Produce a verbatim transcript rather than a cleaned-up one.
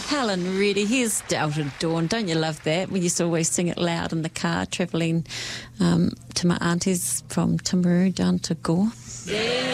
Helen Reddy, here's Delta Dawn. Don't you love that? We used to always sing it loud in the car, travelling um, to my auntie's from Timaru down to Gore. Yeah.